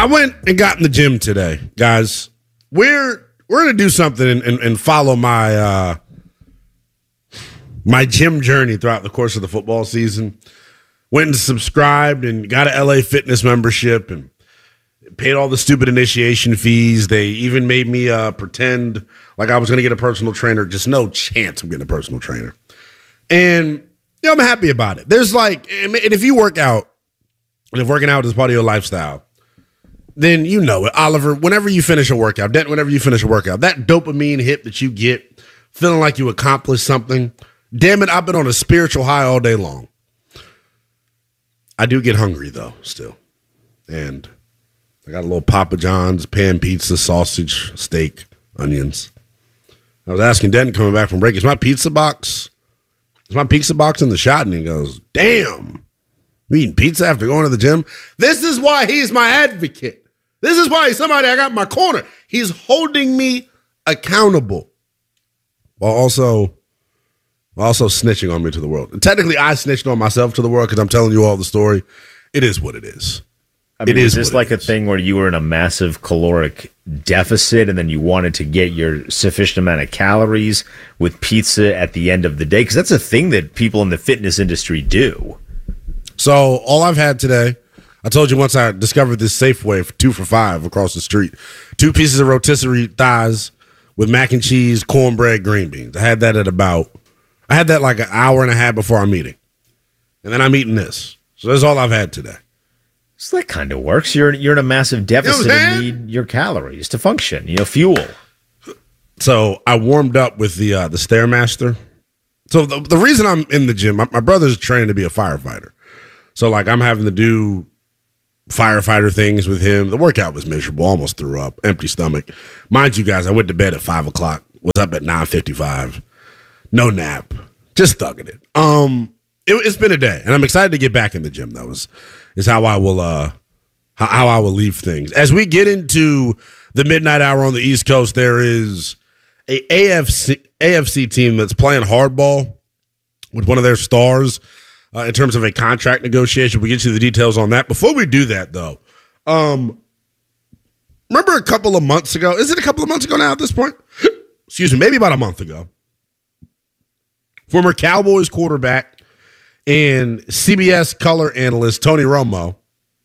I went and got in the gym today, guys. We're gonna do something and follow my my gym journey throughout the course of the football season. Went and subscribed and got an LA Fitness membership and paid all the stupid initiation fees. They even made me pretend like I was going to get a personal trainer. Just no chance I'm getting a personal trainer. And I'm happy about it. There's like, and if you work out, and if working out is part of your lifestyle, then you know it. Oliver, whenever you finish a workout, that dopamine hit that you get, feeling like you accomplished something, damn it, I've been on a spiritual high all day long. I do get hungry, though, still. And I got a little Papa John's, pan pizza, sausage, steak, onions. I was asking Denton coming back from break, is my pizza box in the shot? And he goes, damn, you eating pizza after going to the gym? This is why he's my advocate. This is why he's somebody I got in my corner. He's holding me accountable while also snitching on me to the world. And technically, I snitched on myself to the world because I'm telling you all the story. It is what it is. I mean, is this like a thing where you were in a massive caloric deficit and then you wanted to get your sufficient amount of calories with pizza at the end of the day? Because that's a thing that people in the fitness industry do. So all I've had today, I told you once I discovered this Safeway for 2 for $5 across the street. 2 pieces of rotisserie thighs with mac and cheese, cornbread, green beans. I had that like an hour and a half before our meeting. And then I'm eating this. So that's all I've had today. So that kind of works. You're in a massive deficit and need your calories to function, fuel. So I warmed up with the Stairmaster. So the reason I'm in the gym, my brother's training to be a firefighter. So like I'm having to do firefighter things with him. The workout was miserable, almost threw up, empty stomach. Mind you guys, I went to bed at 5 o'clock, was up at 9:55. No nap, just thugging it. It's been a day, and I'm excited to get back in the gym. Though is how I will leave things. As we get into the midnight hour on the East Coast, there is a AFC team that's playing hardball with one of their stars in terms of a contract negotiation. We'll get you the details on that. Before we do that, though, remember a couple of months ago? Is it a couple of months ago now at this point? Excuse me, maybe about a month ago. Former Cowboys quarterback and CBS color analyst Tony Romo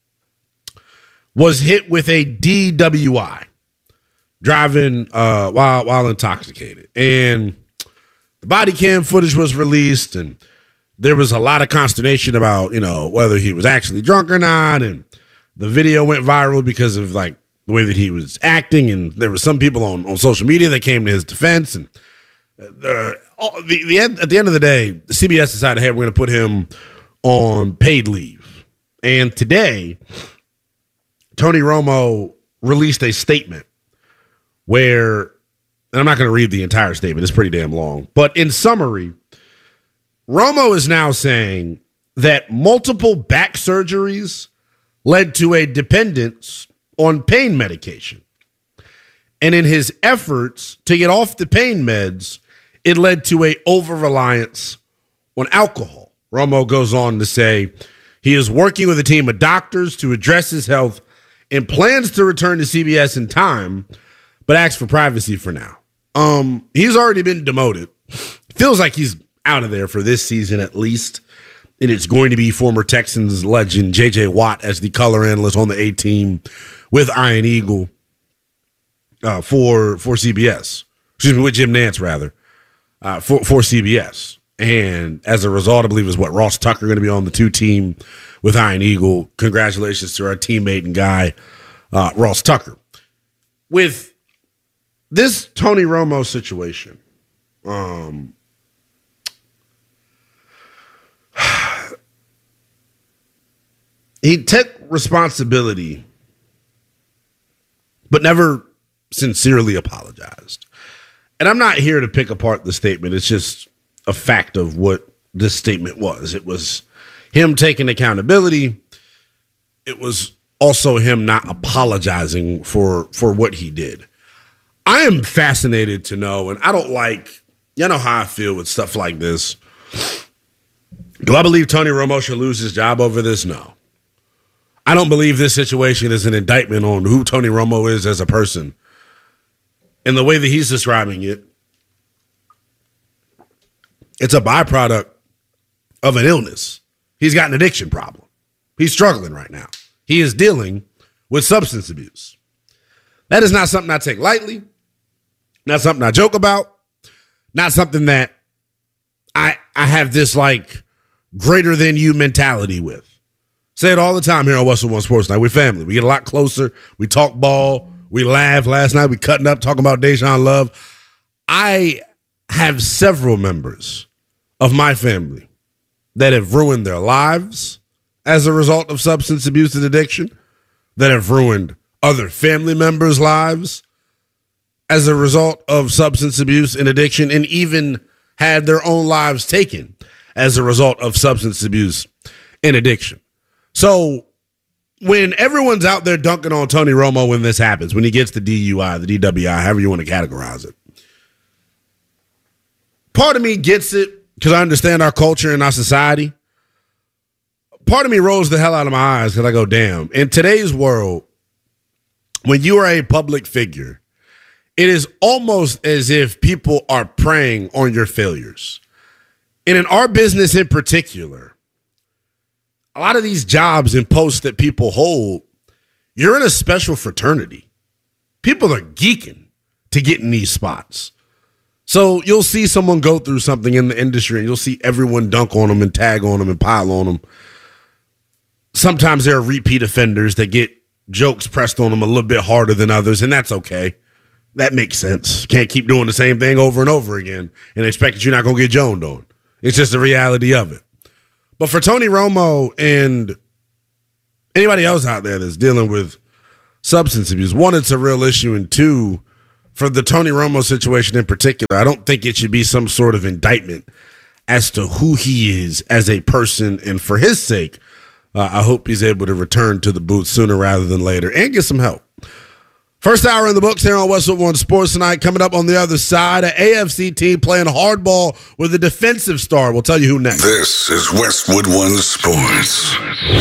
was hit with a DWI, driving while intoxicated. And the body cam footage was released, and there was a lot of consternation about, whether he was actually drunk or not. And the video went viral because of like the way that he was acting. And there were some people on social media that came to his defense. And at the end of the day, the CBS decided, hey, we're going to put him on paid leave. And today, Tony Romo released a statement where, and I'm not going to read the entire statement, it's pretty damn long, but in summary, Romo is now saying that multiple back surgeries led to a dependence on pain medication. And in his efforts to get off the pain meds, it led to a over-reliance on alcohol. Romo goes on to say he is working with a team of doctors to address his health and plans to return to CBS in time, but asks for privacy for now. He's already been demoted. Feels like he's out of there for this season at least. And it's going to be former Texans legend J.J. Watt as the color analyst on the A team with Iron Eagle for CBS. Excuse me, with Jim Nantz, rather. For CBS. And as a result, I believe is what Ross Tucker going to be on the 2 team with Iron Eagle. Congratulations to our teammate and guy, Ross Tucker. With this Tony Romo situation, he took responsibility, but never sincerely apologized. And I'm not here to pick apart the statement. It's just a fact of what this statement was. It was him taking accountability. It was also him not apologizing for what he did. I am fascinated to know, and I don't like, you know how I feel with stuff like this. Do I believe Tony Romo should lose his job over this? No. I don't believe this situation is an indictment on who Tony Romo is as a person. And the way that he's describing it, it's a byproduct of an illness. He's got an addiction problem. He's struggling right now. He is dealing with substance abuse. That is not something I take lightly, not something I joke about, not something that I have this like greater than you mentality with. Say it all the time here on Westwood One Sports Night. We're family. We get a lot closer. We talk ball. We laugh. Last night we cutting up, talking about Deshaun Love. I have several members of my family that have ruined their lives as a result of substance abuse and addiction, that have ruined other family members' lives as a result of substance abuse and addiction, and even had their own lives taken as a result of substance abuse and addiction. So when everyone's out there dunking on Tony Romo when this happens, when he gets the DUI, the DWI, however you want to categorize it, part of me gets it because I understand our culture and our society. Part of me rolls the hell out of my eyes because I go, damn, in today's world, when you are a public figure, it is almost as if people are preying on your failures. And in our business in particular, a lot of these jobs and posts that people hold, you're in a special fraternity. People are geeking to get in these spots. So you'll see someone go through something in the industry and you'll see everyone dunk on them and tag on them and pile on them. Sometimes there are repeat offenders that get jokes pressed on them a little bit harder than others, and that's okay. That makes sense. Can't keep doing the same thing over and over again and expect that you're not going to get joned on. It's just the reality of it. But for Tony Romo and anybody else out there that's dealing with substance abuse, one, it's a real issue, and two, for the Tony Romo situation in particular, I don't think it should be some sort of indictment as to who he is as a person, and for his sake, I hope he's able to return to the booth sooner rather than later and get some help. First hour in the books here on Westwood One Sports Tonight. Coming up on the other side, an AFC team playing hardball with a defensive star. We'll tell you who next. This is Westwood One Sports.